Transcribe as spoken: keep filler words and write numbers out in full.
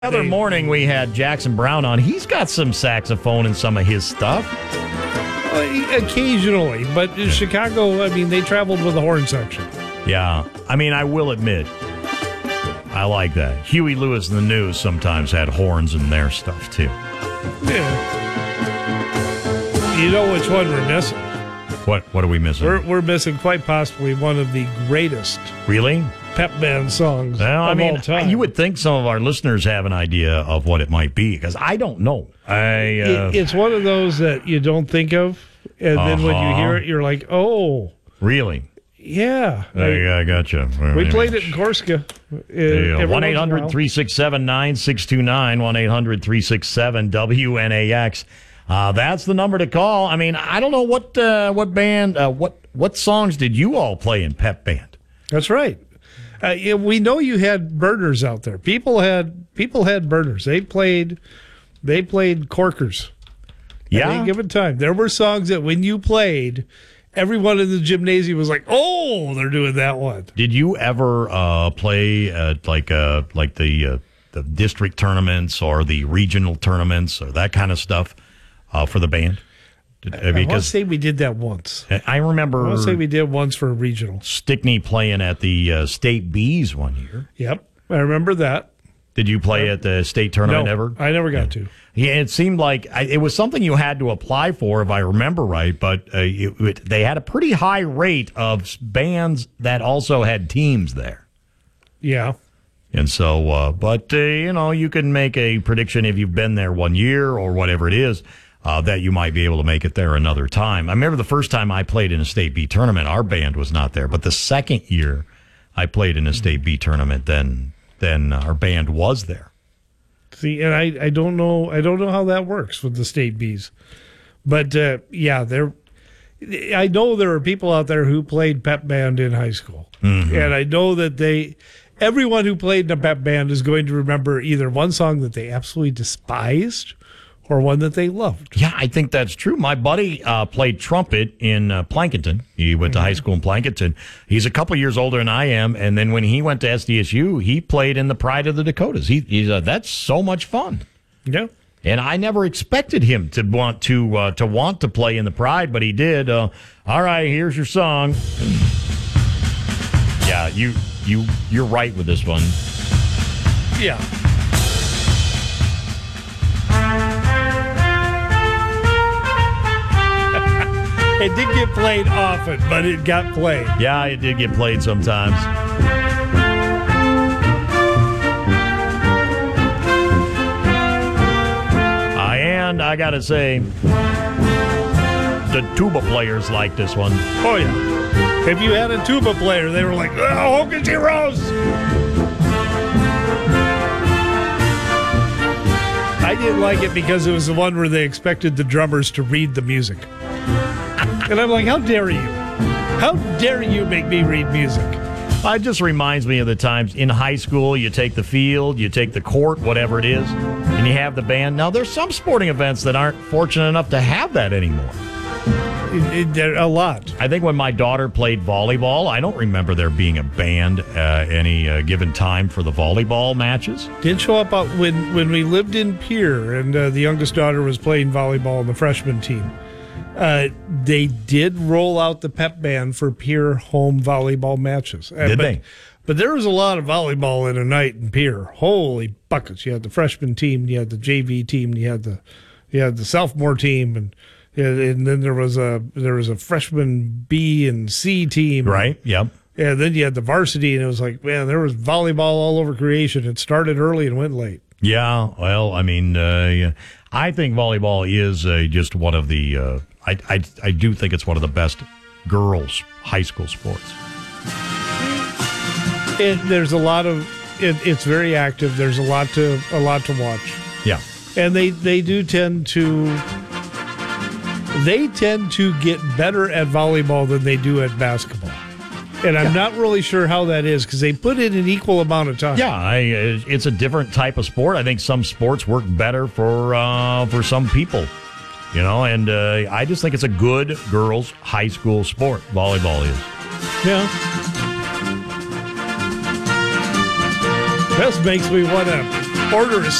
The other morning we had Jackson Brown on. He's got some saxophone in some of his stuff. Uh, occasionally, but in Chicago, I mean, they traveled with a horn section. Yeah. I mean, I will admit, I like that. Huey Lewis and the News sometimes had horns in their stuff, too. Yeah. You know which one we're missing? What What are we missing? We're, we're missing quite possibly one of the greatest Really? pep band songs Well, I of mean, all time. you would think some of our listeners have an idea of what it might be, because I don't know. I uh, It- it's one of those that you don't think of, and then when you Uh-huh. hear it, you're like, oh, Really? yeah. I, I gotcha. we played it in Corsica. one eight hundred three six seven nine six two nine, one eight hundred three six seven W N A X. Uh, that's the number to call. I mean, I don't know what uh, what band, uh, what what songs did you all play in Pep Band? That's right. Uh, yeah, we know you had burners out there. People had people had burners. They played they played corkers. At Yeah. any given time. There were songs that when you played, everyone in the gymnasium was like, "Oh, they're doing that one." Did you ever uh, play at like uh, like the uh, the district tournaments or the regional tournaments or that kind of stuff uh, for the band? Did, I want to because say we did that once. I remember I want to say we did once for a regional. Stickney playing at the uh, state B's one year. Yep, I remember that. Did you play at the state tournament No, ever? I never got to. Yeah, it seemed like I, it was something you had to apply for, if I remember right. But uh, it, it, they had a pretty high rate of bands that also had teams there. Yeah. And so, uh, but, uh, you know, you can make a prediction if you've been there one year or whatever it is, uh, that you might be able to make it there another time. I remember the first time I played in a state B tournament, our band was not there. But the second year I played in a state B tournament, then then our band was there. See, and I, I don't know I don't know how that works with the state bees, but uh, yeah, there. I know there are people out there who played pep band in high school, Mm-hmm. and I know that they, everyone who played in a pep band is going to remember either one song that they absolutely despised, or one that they loved. Yeah, I think that's true. My buddy uh, played trumpet in uh, Plankinton. He went to high school in Plankinton. He's a couple years older than I am, and then when he went to S D S U, he played in the Pride of the Dakotas. He, he's uh, that's so much fun. Yeah. And I never expected him to want to uh, to want to play in the Pride, but he did. Uh, all right, here's your song. Yeah, you you you're right with this one. Yeah. It did get played often, but it got played. Yeah, it did get played sometimes. Uh, and I gotta say, the tuba players like this one. Oh, yeah. If you had a tuba player, they were like, oh, Hocus Heroes! I didn't like it because it was the one where they expected the drummers to read the music. And I'm like, how dare you? How dare you make me read music? It just reminds me of the times in high school, you take the field, you take the court, whatever it is, and you have the band. Now, there's some sporting events that aren't fortunate enough to have that anymore. It, it, there- a lot. I think when my daughter played volleyball, I don't remember there being a band uh, any uh, given time for the volleyball matches. Didn't show up out when, when we lived in Pierre and uh, the youngest daughter was playing volleyball on the freshman team. Uh, they did roll out the pep band for Pierre home volleyball matches. Uh, Did but, they? But there was a lot of volleyball in a night in Pierre. Holy buckets! You had the freshman team, you had the J V team, you had the you had the sophomore team, and and then there was a there was a freshman B and C team. Right? Yep. And then you had the varsity, and it was like, man, there was volleyball all over creation. It started early and went late. Yeah. Well, I mean, uh, yeah. I think volleyball is uh, just one of the. Uh, I, I I do think it's one of the best girls' high school sports. It, there's a lot of it, it's very active. There's a lot to a lot to watch, Yeah. and they they do tend to they tend to get better at volleyball than they do at basketball. And I'm Yeah. not really sure how that is because they put in an equal amount of time. Yeah, I, uh, it's a different type of sport. I think some sports work better for uh, for some people, you know. And uh, I just think it's a good girls' high school sport. Volleyball is. Yeah. This makes me want to order a